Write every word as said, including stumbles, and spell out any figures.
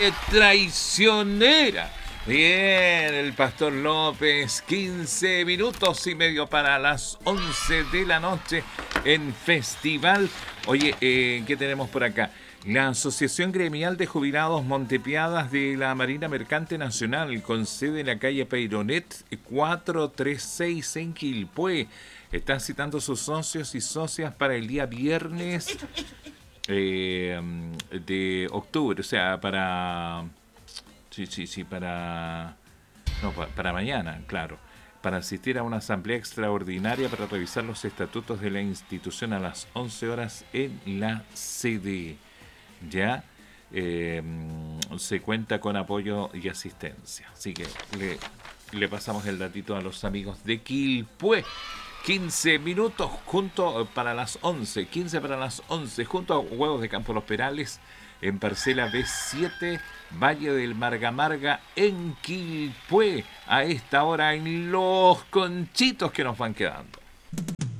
traicionera. Bien, el Pastor López, quince minutos y medio para las once de la noche en Festival. Oye, eh, ¿qué tenemos por acá? La Asociación Gremial de Jubilados Montepiadas de la Marina Mercante Nacional, con sede en la calle Peyronet cuatrocientos treinta y seis en Quilpué, está citando a sus socios y socias para el día viernes eh, de octubre, o sea, para... Sí, sí, sí, para... No, pa- para mañana, claro. Para asistir a una asamblea extraordinaria para revisar los estatutos de la institución a las once horas en la sede. Ya eh, se cuenta con apoyo y asistencia. Así que le, le pasamos el datito a los amigos de Quilpué. quince minutos junto para las once, quince para las once, junto a Huevos de Campo Los Perales, en parcela B siete, Valle del Marga en Quilpué, a esta hora en los conchitos que nos van quedando.